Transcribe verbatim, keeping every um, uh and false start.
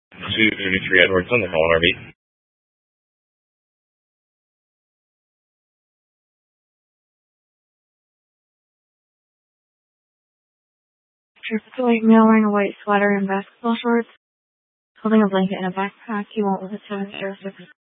two thirty-three Edwards on the Helen R V. Trooper white male wearing a white sweater and basketball shorts, holding a blanket and a backpack. He won't with his seven air surface.